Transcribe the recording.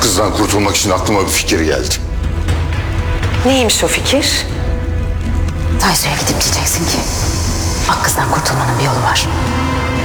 Akkız'dan kurtulmak için aklıma bir fikir geldi. Neymiş o fikir? Tayso'ya gidip diyeceksin ki Akkız'dan kurtulmanın bir yolu var.